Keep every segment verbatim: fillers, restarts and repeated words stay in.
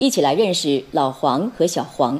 一起来认识老黄和小黄。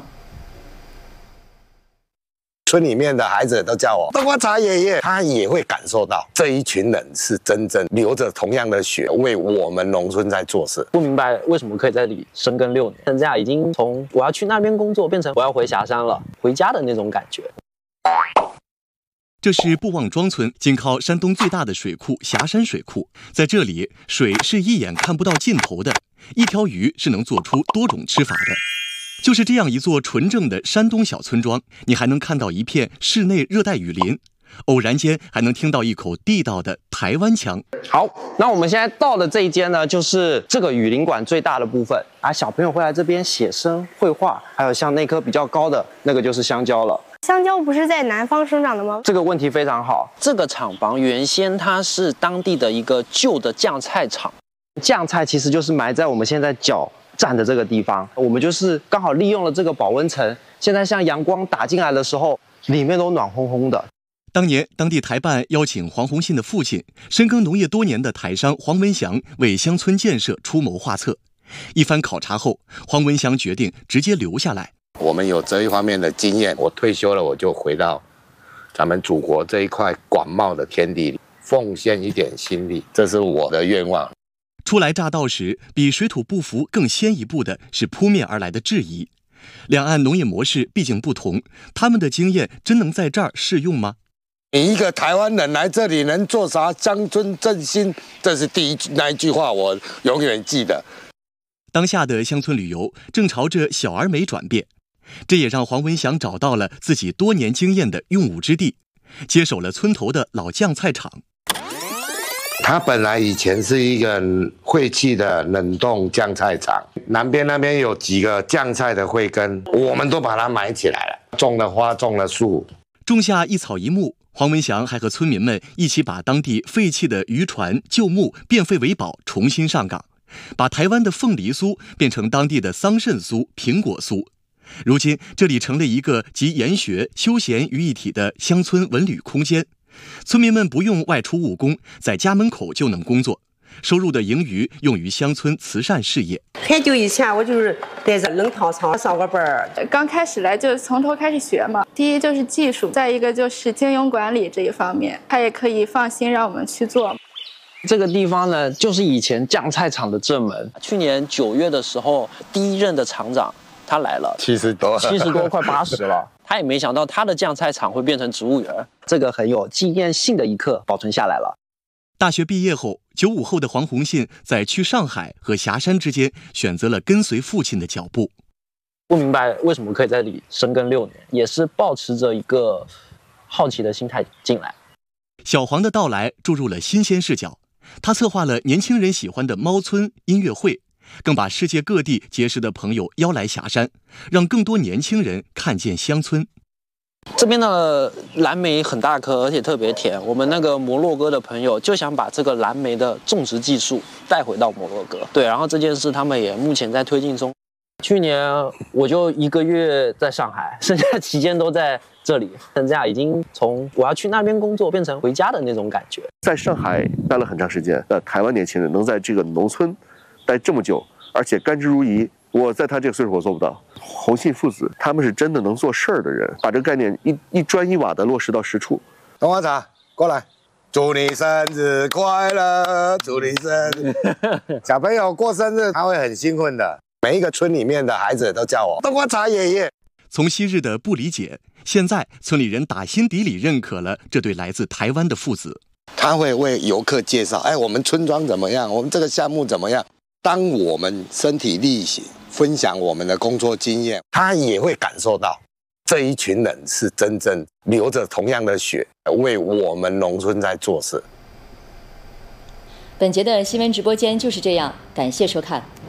村里面的孩子都叫我冬瓜茶爷爷，他也会感受到这一群人是真正流着同样的血，为我们农村在做事。 不明白为什么可以在这里深耕六年，现在已经从我要去那边工作变成我要回霞山了，回家的那种感觉。 这是布旺庄村，紧靠山东最大的水库霞山水库。在这里，水是一眼看不到尽头的，一条鱼是能做出多种吃法的。就是这样一座纯正的山东小村庄，你还能看到一片室内热带雨林，偶然间还能听到一口地道的台湾腔。 好，那我们现在到的这一间呢，就是这个雨林馆最大的部分啊，小朋友会来这边写生、绘画，还有像那棵比较高的那个就是香蕉了。 香蕉不是在南方生长的吗？ 这个问题非常好。这个厂房原先它是当地的一个旧的酱菜厂，酱菜其实就是埋在我们现在脚站的这个地方，我们就是刚好利用了这个保温层。现在像阳光打进来的时候，里面都暖烘烘的。 当年当地台办邀请黄宏信的父亲，深耕农业多年的台商黄文祥为乡村建设出谋划策。一番考察后，黄文祥决定直接留下来。 我们有这一方面的经验，我退休了，我就回到咱们祖国这一块广袤的天地里，奉献一点心力，这是我的愿望。 初来乍到时，比水土不服更先一步的是扑面而来的质疑。两岸农业模式毕竟不同，他们的经验真能在这儿适用吗？ 你一个台湾人来这里能做啥？乡村振兴，这是第一那一句话，我永远记得。 当下的乡村旅游正朝着小而美转变，这也让黄文祥找到了自己多年经验的用武之地，接手了村头的老酱菜厂。 它本来以前是一个废弃的冷冻酱菜厂，南边那边有几个酱菜的慧根，我们都把它埋起来了，种了花，种了树， 种下一草一木。黄文祥还和村民们一起把当地废弃的渔船旧木变废为宝，重新上岗，把台湾的凤梨酥变成当地的桑葚酥、苹果酥。如今这里成了一个集研学、休闲于一体的乡村文旅空间，村民们不用外出务工，在家门口就能工作，收入的盈余用于乡村慈善事业。 很久以前我就是在这冷烫厂上过班儿， 刚开始来就从头开始学嘛。第一就是技术，再一个就是经营管理这一方面，他也可以放心让我们去做。 这个地方呢，就是以前酱菜厂的正门。去年九月的时候，第一任的厂长他来了， 七十多， 七十多，快八十了。他也没想到他的酱菜厂会变成植物园，这个很有纪念性的一刻保存下来了。 大学毕业后，九五后的黄宏信在去上海和霞山之间选择了跟随父亲的脚步。 不明白为什么可以在这里深耕六年，也是抱持着一个好奇的心态进来。 小黄的到来注入了新鲜视角，他策划了年轻人喜欢的猫村音乐会，更把世界各地结识的朋友邀来霞山，让更多年轻人看见乡村。 这边的蓝莓很大颗，而且特别甜。我们那个摩洛哥的朋友就想把这个蓝莓的种植技术带回到摩洛哥。对，然后这件事他们也目前在推进中。去年我就一个月在上海，剩下期间都在这里。现在已经从我要去那边工作变成回家的那种感觉。 在上海待了很长时间的台湾年轻人能在这个农村待这么久，而且甘之如饴。我在他这个岁数我做不到。宏信父子他们是真的能做事儿的人，把这个概念一一砖一瓦的落实到实处。 冬瓜茶过来，祝你生日快乐，祝你生日。小朋友过生日他会很兴奋的，每一个村里面的孩子都叫我冬瓜茶爷爷。 从昔日的不理解，现在村里人打心底里认可了这对来自台湾的父子。 他会为游客介绍，哎，我们村庄怎么样，我们这个项目怎么样。当我们身体力行分享我们的工作经验，他也会感受到这一群人是真正流着同样的血，为我们农村在做事。 本节的新闻直播间就是这样，感谢收看。